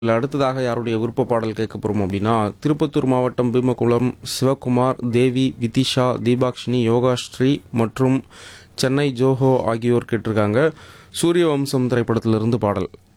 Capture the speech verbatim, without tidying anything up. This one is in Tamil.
இல்ல அடுத்ததாக யாருடைய விருப்ப பாடல் கேட்க போறோம் அப்படின்னா, திருப்பத்தூர் மாவட்டம் பீமகுளம் சிவகுமார், தேவி, விதிஷா, தீபாக்ஷினி, யோகாஸ்ரீ மற்றும் சென்னை ஜோஹோ ஆகியோர் கேட்டிருக்காங்க. சூரிய வம்சம் திரைப்படத்திலிருந்து பாடல்.